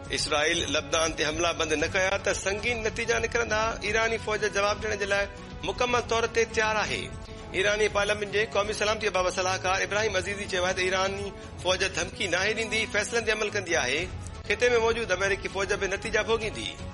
Israel लबनान ते हमला बंद न कया त संगीन नतीजा निकरंदा। ईरानी फौज जवाब ॾियण जे लाइ मुकमल तौर ते तयार आहे। ईरानी पार्लियामेंट जे क़ौमी सलामती बाबति सलाहकार इब्राहिम अज़ीज़ी चयो आहे त ईरानी फौज धमकी नाहे ॾींदी, फ़ैसलनि ते अमल कंदी आहे। ख़िते में मौजूद अमेरिकी फौज बि नतीजा भोगींदी।